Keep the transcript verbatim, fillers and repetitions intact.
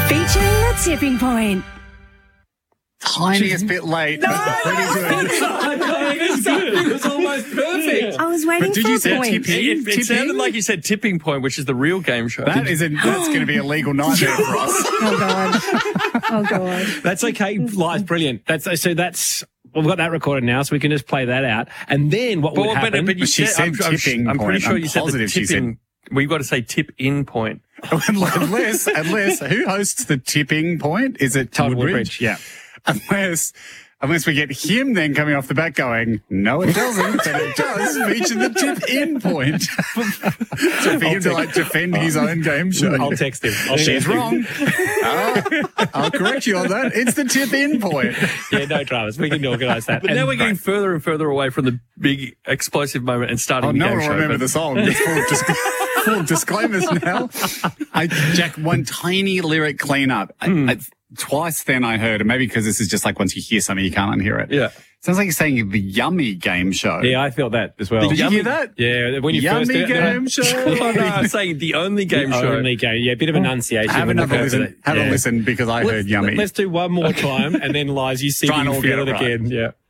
Featuring the tipping point. Tiniest bit late. No, pretty good. It was almost perfect. I was waiting But did for you a say point. tipping? It, it Tipping? sounded like you said tipping point, which is the real game show. That is a, that's going to be a legal nightmare for us. Oh, God. Oh, God. That's okay. Lies brilliant. That's so. That's we've got that recorded now, so we can just play that out. And then what would But, happen? but, but you She said, said I'm, I'm, tipping I'm pretty point. sure I'm you said the positive she tipping. We've got to say tip in point. unless, unless, who hosts the tipping point? Is it Todd Woodbridge? Woodbridge. Yeah. Unless, unless we get him then coming off the back going, no, it doesn't, but it does feature the tip in point. So for him to like defend his own game show. I'll text him. I'll She's text him. wrong. Uh, I'll correct you on that. It's the tip in point. Yeah, no dramas. We can organise that. But And- now we're getting further and further away from the big explosive moment and starting Oh, the no game one will show. remember but- the song. It's full of, dis- full of disclaimers now. I, Jack, one tiny lyric cleanup. I, Hmm. I, twice then I heard, and maybe because this is just like once you hear something, you can't unhear it. Yeah. Sounds like you're saying the Yummy game show. Yeah, I felt that as well. Did you hear that? Yeah, when you first Yummy did it, game show. Oh, no, I'm saying the only game the show. only game. Yeah, a bit of enunciation. Have when the another person- listen. Have yeah. a listen because I heard Let's, Yummy. let's do one more time, and then Lies, you see Try and you all feel get it it right. again. Yeah.